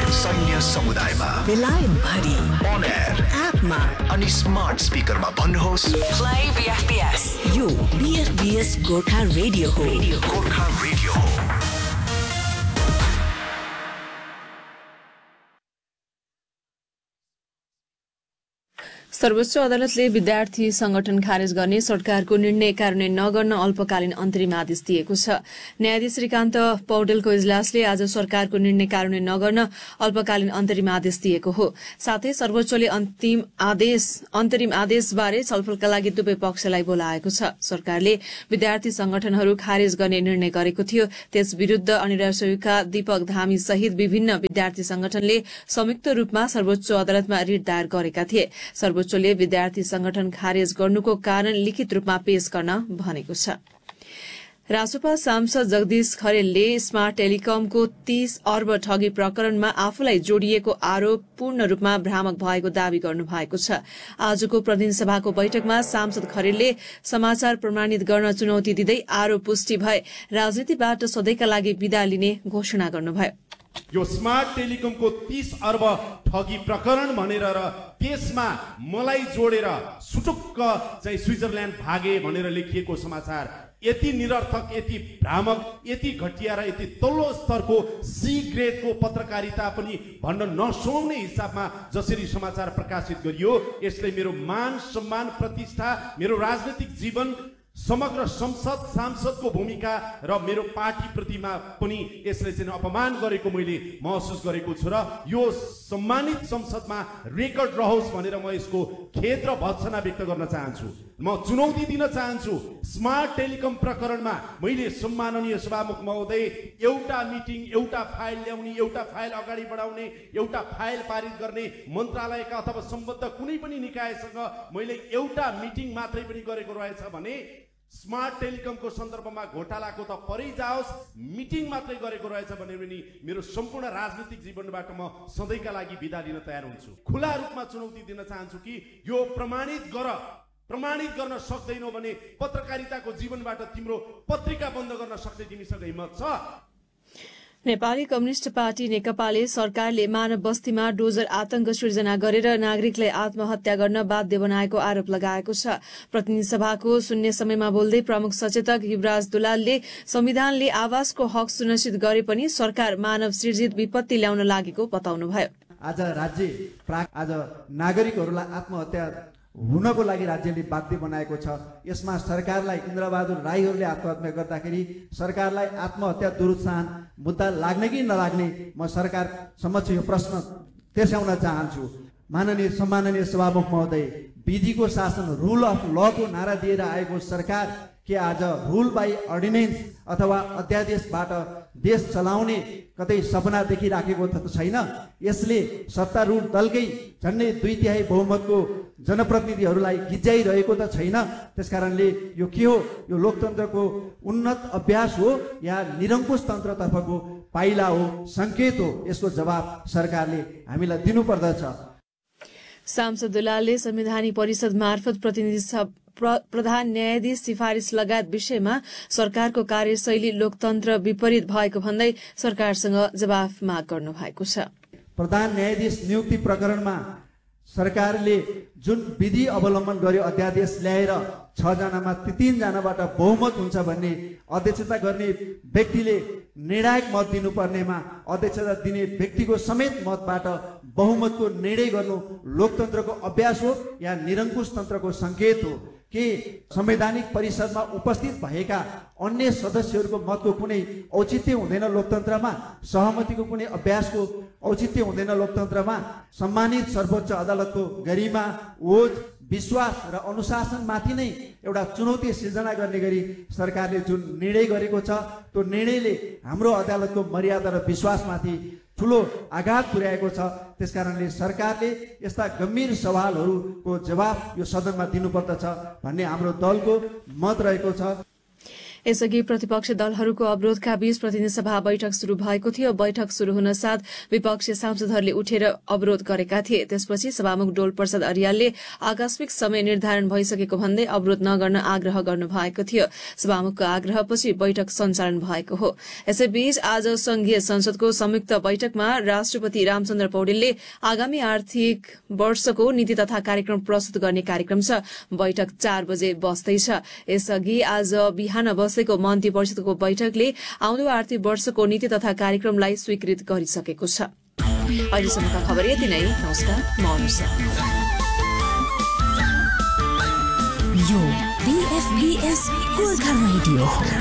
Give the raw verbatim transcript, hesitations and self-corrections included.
सैन्य समुदायमा बेलायत भरि on air एपमा अनि स्मार्ट स्पिकरमा भन्नुहोस् प्ले बीएफबीएस। यो बीएफबीएस गोर्खा रेडियो हो। गोर्खा रेडियो हो। सर्वोच्च अदालतले विद्यार्थी संगठन खारेज गर्ने सरकारको निर्णय कार्यान्वयन नगर्न अल्पकालीन अन्तरिम आदेश दिएको छ। न्यायाधीश श्रीकान्त पौडेलको इजलासले आज सरकारको निर्णय कार्यान्वयन नगर्न अल्पकालीन अन्तरिम आदेश दिएको हो। साथै सर्वोच्चले अन्तिम आदेश अन्तरिम आदेशबारे छलफलका लागि दुवै पक्षलाई बोलाएको छ। सरकारले विद्यार्थी संगठनहरू खारेज गर्ने निर्णय गरेको थियो। त्यस विरूद्ध अनिरय सेविका दीपक धामी सहित विभिन्न विद्यार्थी संगठनले संयुक्त रूपमा सर्वोच्च अदालतमा रिट दायर गरेका थिए। सर्वोच्चले विद्यार्थी संगठन खारेज गर्नुको कारण लिखित रूपमा पेश गर्न भनेको छ। रासोपा सांसद जगदीश खरेलले स्मार्ट टेलिकमको तीस अर्ब ठगी प्रकरणमा आफूलाई जोडिएको आरोप पूर्ण रूपमा भ्रामक भएको दावी गर्नुभएको छ। आजको प्रतिनिधि सभाको बैठकमा सांसद खरेलले समाचार प्रमाणित गर्न चुनौती दिँदै आरोप पुष्टि भए राजनीतिबाट सधैँका लागि विदा लिने घोषणा गर्नुभयो। यो स्मार्ट टेलिकमको तीस अर्ब ठगी प्रकरण भनेर र त्यसमा मलाई जोडेर सुटुक्क चाहिँ स्विजरल्यान्ड भागे भनेर लेखिएको समाचार यति निरर्थक, यति भ्रामक, यति घटिया र यति तल्लो स्तरको सी ग्रेडको पत्रकारिता पनि भन्न नसुहाउने हिसाबमा जसरी समाचार प्रकाशित गरियो, यसले मेरो मान सम्मान प्रतिष्ठा, मेरो राजनीतिक जीवन, समग्र संसद सांसदको भूमिका र मेरो पार्टी प्रतिमा पनि यसले चाहिँ अपमान गरेको मैले महसुस गरेको छु र यो सम्मानित संसदमा रेकर्ड रहोस् भनेर म यसको खेद र भर्त्सना व्यक्त गर्न चाहन्छु। म चुनौती दिन चाहन्छु। स्मार्ट टेलिकम प्रकरणमा मैले सम्माननीय सभामुख महोदय एउटा मिटिङ, एउटा फाइल ल्याउने, एउटा फाइल अगाडि बढाउने, एउटा फाइल पारित गर्ने मन्त्रालयका अथवा सम्बद्ध कुनै पनि निकायसँग मैले एउटा मिटिङ मात्रै पनि गरेको रहेछ भने स्मार्ट टेलिकमको सन्दर्भमा घोटालाको त परै जाओस्, मिटिङ मात्रै गरेको रहेछ भने पनि मेरो सम्पूर्ण राजनीतिक जीवनबाट म सधैँका लागि बिदा लिन तयार हुन्छु। खुला रूपमा चुनौती दिन चाहन्छु कि यो प्रमाणित गर। प्रमाणित गर्न सक्दैनौ भने पत्रकारिताको जीवनबाट तिम्रो पत्रिका बन्द गर्न सक्ने तिमीसँग हिम्मत छ? नेपाली कम्युनिष्ट पार्टी नेकपाले सरकारले मानव बस्तीमा डोजर आतंक सृजना गरेर नागरिकलाई आत्महत्या गर्न बाध्य बनाएको आरोप लगाएको छ। प्रतिनिधि सभाको शून्य समयमा बोल्दै प्रमुख सचेतक युवराज दुलालले संविधानले आवासको हक सुनिश्चित गरे पनि सरकार मानव सृजित विपत्ति ल्याउन लागेको बताउनुभयो। आज राज्य आज नागरिकहरूलाई आत्महत्या हुनको लागि राज्यले बाध्य बनाएको छ। यसमा सरकारलाई इन्द्रबहादुर राईहरूले आत्महत्या गर्दाखेरि सरकारलाई आत्महत्या दुरुत्साहन मुद्दा लाग्ने कि नलाग्ने म सरकार समक्ष यो प्रश्न तेर्स्याउन चाहन्छु। माननीय सम्माननीय सभामुख महोदय, विधिको शासन, रुल अफ लको नारा दिएर आएको सरकार के आज रुल बाई अर्डिनेन्स अथवा अध्यादेशबाट देश चलाउने कतै सपना देखिराखेको त छैन? यसले सत्तारूढ दलकै झन्डै दुई तिहाई बहुमतको जनप्रतिनिधिहरूलाई गिज्जाइरहेको त छैन? त्यसकारणले यो के हो? यो लोकतन्त्रको उन्नत अभ्यास हो या निरङ्कुश तन्त्रतर्फको पाइला हो, संकेत हो? यसको जवाब सरकारले हामीलाई दिनुपर्दछ। सांसद दुलालले संवैधानिक परिषद मार्फत प्रतिनिधि प्रधान न्यायाधीश सिफारिस लगायत विषयमा सरकारको कार्यशैली लोकतन्त्र विपरीत भएको भन्दै सरकारसँग जवाफ माग गर्नु भएको छ। प्रधान न्यायाधीश नियुक्ति प्रकरणमा सरकारले जुन विधि अवलम्बन गर्यो, अध्यादेश ल्याएर छ जनामा तीन जनाबाट बहुमत हुन्छ भन्ने, अध्यक्षता गर्ने व्यक्तिले निर्णायक मत दिनुपर्नेमा अध्यक्षता दिने व्यक्तिको समेत मतबाट बहुमतको निर्णय गर्नु लोकतन्त्रको अभ्यास हो या निरङ्कुश तन्त्रको संकेत हो? के संवैधानिक परिषदमा उपस्थित भएका अन्य सदस्यहरूको मतको कुनै औचित्य हुँदैन लोकतन्त्रमा? सहमतिको कुनै अभ्यासको औचित्य हुँदैन लोकतन्त्रमा? सम्मानित सर्वोच्च अदालतको गरिमा, ओज, विश्वास र अनुशासनमाथि नै एउटा चुनौती सिर्जना गर्ने गरी सरकारले जुन निर्णय गरेको छ, त्यो निर्णयले हाम्रो अदालतको मर्यादा र विश्वासमाथि ठुलो आघात पुर्याएको छ। त्यसकारणले सरकारले यस्ता गम्भीर सवालहरूको जवाब यो सदनमा दिनुपर्दछ भन्ने हाम्रो दलको मत रहेको छ। यसअघि प्रतिपक्षी दलहरूको अवरोधका बीच प्रतिनिधि सभा बैठक शुरू भएको थियो। बैठक शुरू हुन साथ विपक्षी सांसदहरूले उठेर अवरोध गरेका थिए। त्यसपछि सभामुख डोल प्रसाद अर्यालले आकस्मिक समय निर्धारण भइसकेको भन्दै अवरोध नगर्न आग्रह गर्नु भएको थियो। सभामुखको आग्रहपछि बैठक सञ्चालन भएको हो। यसैबीच आज संघीय संसदको संयुक्त बैठकमा राष्ट्रपति रामचन्द्र पौडेलले आगामी आर्थिक वर्षको नीति तथा कार्यक्रम प्रस्तुत गर्ने कार्यक्रम छ। बैठक चार बजे बस्दैछ। यसअघि आज बिहान बसेको मन्त्री परिषदको बैठकले आउँदो आर्थिक वर्षको नीति तथा कार्यक्रमलाई स्वीकृत गरिसकेको छ। अहिलेसम्मका खबर यति नै। नमस्कार, म अनुषा। यो बीएफबीएस गोर्खा रेडियो हो।